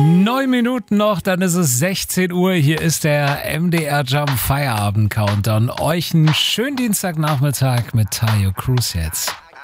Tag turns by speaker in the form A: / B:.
A: 9 Minuten noch, dann ist es 16 Uhr. Hier ist der MDR Jump Feierabend Countdown. Euch einen schönen Dienstagnachmittag mit Tayo Cruz jetzt.